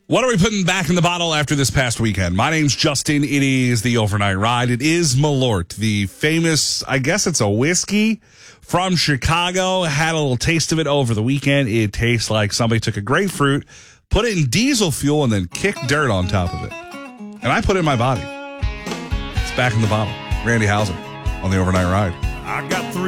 What are we putting back in the bottle after this past weekend? My name's Justin. It is the Overnight Ride. It is Malort, the famous, I guess it's a whiskey from Chicago. Had a little taste of it over the weekend. It tastes like somebody took a grapefruit, put it in diesel fuel, and then kicked dirt on top of it. And I put it in my body. It's back in the bottle. Randy Hauser on the Overnight Ride. I got 3